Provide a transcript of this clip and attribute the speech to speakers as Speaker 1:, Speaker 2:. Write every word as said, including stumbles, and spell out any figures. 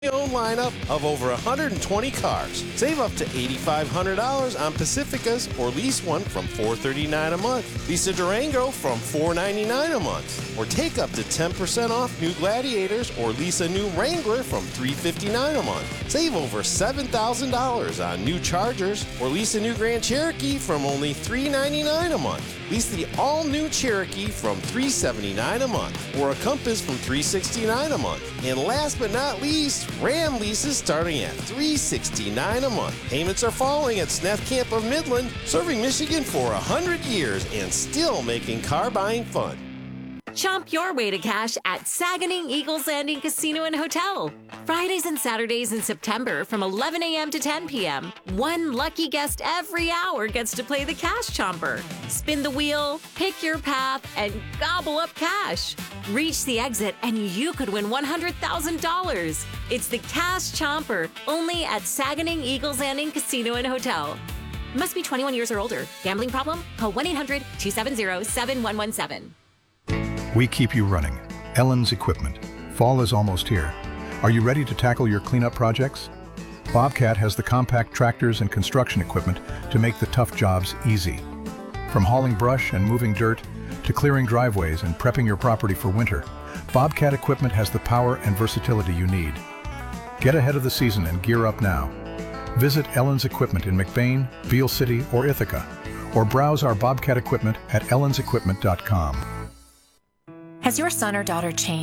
Speaker 1: own lineup of over one hundred twenty cars. Save up to eight thousand five hundred dollars on Pacificas or lease one from four hundred thirty-nine dollars a month. Lease a Durango from four hundred ninety-nine dollars a month. Or take up to ten percent off new Gladiators or lease a new Wrangler from three hundred fifty-nine dollars a month. Save over seven thousand dollars on new Chargers or lease a new Grand Cherokee from only three hundred ninety-nine dollars a month. Lease the all-new Cherokee from three hundred seventy-nine dollars a month or a Compass from three hundred sixty-nine dollars a month. And last but not least, Ram leases starting at three hundred sixty-nine dollars a month. Payments are falling at Sneth Camp of Midland, serving Michigan for one hundred years and still making car buying fun.
Speaker 2: Chomp your way to cash at Saganing Eagles Landing Casino and Hotel. Fridays and Saturdays in September from eleven a.m. to ten p.m. One lucky guest every hour gets to play the Cash Chomper. Spin the wheel, pick your path, and gobble up cash. Reach the exit and you could win one hundred thousand dollars. It's the Cash Chomper, only at Saganing Eagles Landing Casino and Hotel. Must be twenty-one years or older. Gambling problem? Call one eight hundred two seven zero seven one one seven.
Speaker 3: We keep you running. Ellen's Equipment. Fall is almost here. Are you ready to tackle your cleanup projects? Bobcat has the compact tractors and construction equipment to make the tough jobs easy. From hauling brush and moving dirt to clearing driveways and prepping your property for winter, Bobcat Equipment has the power and versatility you need. Get ahead of the season and gear up now. Visit Ellen's Equipment in McBain, Beale City, or Ithaca, or browse our Bobcat equipment at ellens equipment dot com.
Speaker 4: Has your son or daughter changed?